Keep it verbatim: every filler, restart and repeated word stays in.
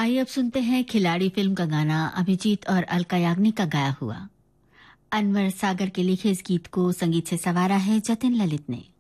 आइए अब सुनते हैं खिलाड़ी फिल्म का गाना अभिजीत और अलका याग्निक का गाया हुआ। अनवर सागर के लिखे इस गीत को संगीत से संवारा है जतिन ललित ने।